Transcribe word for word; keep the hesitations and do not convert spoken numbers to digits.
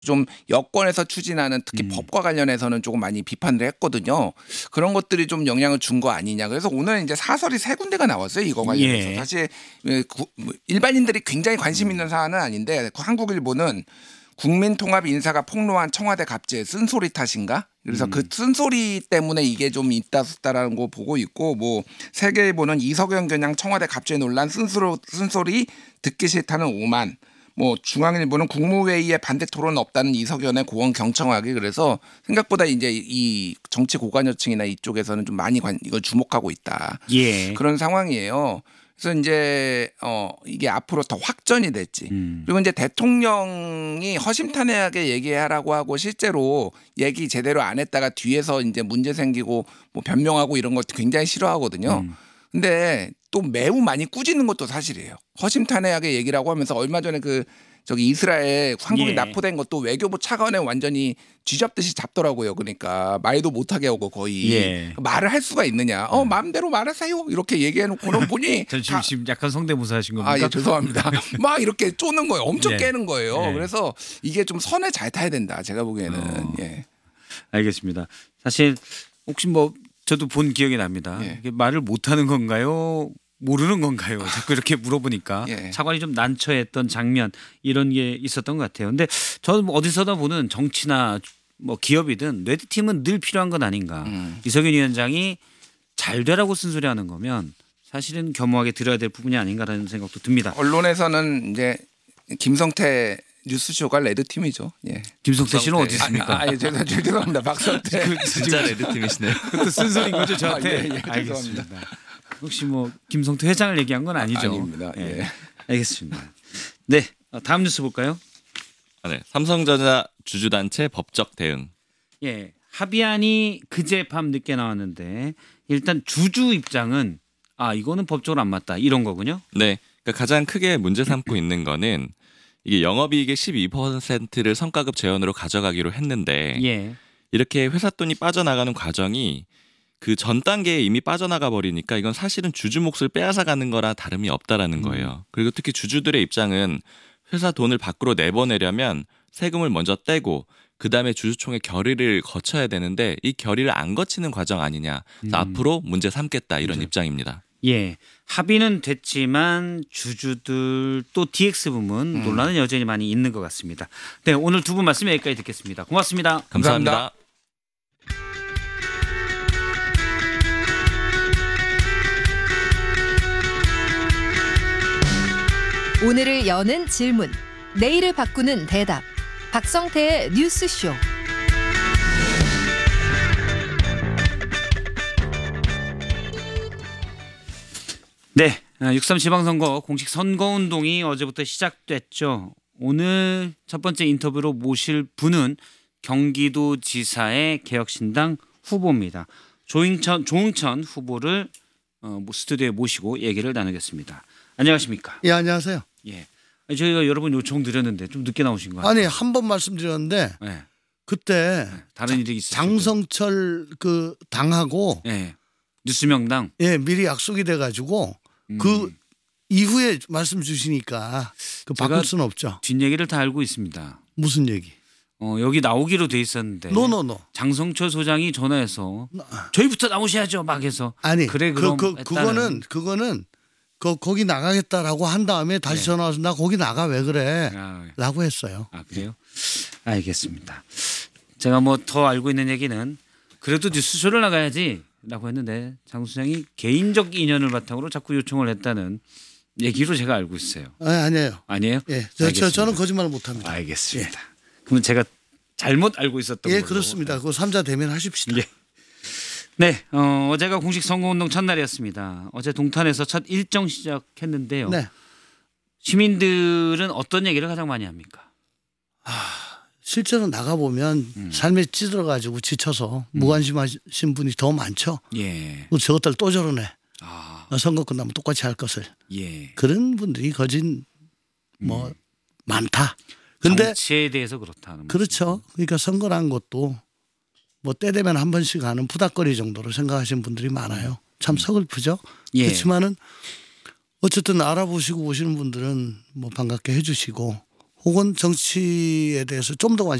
좀 여권에서 추진하는 특히 음. 법과 관련해서는 조금 많이 비판을 했거든요. 그런 것들이 좀 영향을 준 거 아니냐. 그래서 오늘 이제 사설이 세 군데가 나왔어요. 이거 관련해서. 예. 사실 일반인들이 굉장히 관심 있는 사안은 아닌데 한국일보는 국민통합 인사가 폭로한 청와대 갑질 쓴소리 탓인가? 그래서 음. 그 쓴소리 때문에 이게 좀 있다 썼다라는 거 보고 있고 뭐 세계일보는 이석영 교장 청와대 갑질 논란 쓴소리, 쓴소리 듣기 싫다는 오만 뭐 중앙일보는 국무회의에 반대 토론 없다는 이석연의 고언 경청하기 그래서 생각보다 이제 이 정치 고관여층이나 이쪽에서는 좀 많이 관, 이걸 주목하고 있다. 예. 그런 상황이에요. 그래서 이제 어 이게 앞으로 더 확전이 됐지. 음. 그리고 이제 대통령이 허심탄회하게 얘기하라고 하고 실제로 얘기 제대로 안 했다가 뒤에서 이제 문제 생기고 뭐 변명하고 이런 것 굉장히 싫어하거든요. 음. 근데 또 매우 많이 꾸짖는 것도 사실이에요. 허심탄회하게 얘기라고 하면서 얼마 전에 그 저기 이스라엘 한국이 예. 납포된 것도 외교부 차관에 완전히 쥐잡듯이 잡더라고요. 그러니까 말도 못하게 하고 거의 예. 말을 할 수가 있느냐. 어 마음대로 말하세요. 이렇게 얘기해놓고는 보니 전 지금, 다- 지금 약간 성대모사하신 겁니까? 아, 예, 죄송합니다. 막 이렇게 쪼는 거예요. 엄청 예. 깨는 거예요. 예. 그래서 이게 좀 선을 잘 타야 된다. 제가 보기에는. 어. 예. 알겠습니다. 사실 혹시 뭐 저도 본 기억이 납니다. 예. 이게 말을 못하는 건가요? 모르는 건가요? 자꾸 이렇게 물어보니까 예. 차관이 좀 난처했던 장면 이런 게 있었던 것 같아요. 근데 저는 뭐 어디서나 보는 정치나 뭐 기업이든 레드팀은 늘 필요한 건 아닌가. 음. 이석윤 위원장이 잘 되라고 쓴소리하는 거면 사실은 겸허하게 들어야 될 부분이 아닌가라는 생각도 듭니다. 언론에서는 이제 김성태 뉴스쇼가 레드팀이죠. 예. 김성태 씨는 어디 아, 있습니까? 아, 예, 죄송- 죄송합니다. 박성태. 진짜 레드팀이시네요. 그것도 쓴소리인 거죠 저한테? 아, 예, 예, 알겠습니다. 혹시 뭐 김성태 회장을 얘기한 건 아니죠? 아닙니다. 예. 알겠습니다. 네, 어, 다음 뉴스 볼까요? 아, 네. 삼성전자 주주단체 법적 대응. 예, 합의안이 그제 밤 늦게 나왔는데 일단 주주 입장은 아 이거는 법적으로 안 맞다 이런 거군요. 네. 그러니까 가장 크게 문제 삼고 있는 거는 이게 영업이익의 십이 퍼센트를 성과급 재원으로 가져가기로 했는데 예, 이렇게 회사 돈이 빠져나가는 과정이 그 전 단계에 이미 빠져나가 버리니까 이건 사실은 주주 몫을 빼앗아 가는 거라 다름이 없다라는 거예요. 그리고 특히 주주들의 입장은 회사 돈을 밖으로 내보내려면 세금을 먼저 떼고 그다음에 주주총회 결의를 거쳐야 되는데 이 결의를 안 거치는 과정 아니냐. 그래서 앞으로 문제 삼겠다 이런 입장입니다. 예. 합의는 됐지만 주주들 또 디엑스 부문 음. 논란은 여전히 많이 있는 것 같습니다. 네, 오늘 두 분 말씀 여기까지 듣겠습니다. 고맙습니다. 감사합니다. 감사합니다. 오늘을 여는 질문, 내일을 바꾸는 대답. 박성태의 뉴스쇼. 네, 육삼 지방선거 공식 선거운동이 어제부터 시작됐죠. 오늘 첫 번째 인터뷰로 모실 분은 경기도지사의 개혁신당 후보입니다. 조잉천, 조응천 후보를 어, 스튜디오에 모시고 얘기를 나누겠습니다. 안녕하십니까? 예, 안녕하세요. 예, 저희가 여러분 요청 드렸는데 좀 늦게 나오신 거 같아요. 아니 한 번 말씀드렸는데 네, 그때 다른 일이 있으실 장성철 그 당하고 거예요. 예, 뉴스명당. 예 미리 약속이 돼가지고 음, 그 이후에 말씀 주시니까 그 제가 바꿀 수는 없죠. 뒷얘기를 다 알고 있습니다. 무슨 얘기? 어, 여기 나오기로 돼 있었는데 노노노. 장성철 소장이 전화해서 저희부터 나오셔야죠 막 해서 아니 그래 그, 그럼 그 했다는. 그거는 그거는 그 거기 나가겠다라고 한 다음에 다시 네. 전화 와서 나 거기 나가 왜 그래? 아, 라고 했어요. 아 그래요? 알겠습니다. 제가 뭐 더 알고 있는 얘기는 그래도 뉴스쇼를 나가야지라고 했는데 장 소장이 개인적 인연을 바탕으로 자꾸 요청을 했다는 얘기로 제가 알고 있어요. 아니, 아니에요. 아니에요? 예, 저, 저 알겠습니다. 저는 거짓말을 못합니다. 알겠습니다. 그러면 제가 잘못 알고 있었던 예, 걸로. 그렇습니다. 그 삼자 대면 하십시다. 예. 네, 어, 어제가 공식 선거운동 첫날이었습니다. 어제 동탄에서 첫 일정 시작했는데요. 네. 시민들은 어떤 얘기를 가장 많이 합니까? 실제로 나가 보면 음. 삶에 찌들어가지고 지쳐서 무관심하신 분이 더 많죠. 예, 뭐 저것들 또 저러네. 아, 선거 끝나면 똑같이 할 것을. 예. 그런 분들이 거진 뭐 많다. 근데 정치에 대해서 그렇다는 그렇죠. 그러니까 선거란 것도 뭐 때 되면 한 번씩 하는 부닥거리 정도로 생각하시는 분들이 많아요. 참 서글프죠. 예. 그렇지만은 어쨌든 알아보시고 오시는 분들은 뭐 반갑게 해주시고 혹은 정치에 대해서 좀 더 관심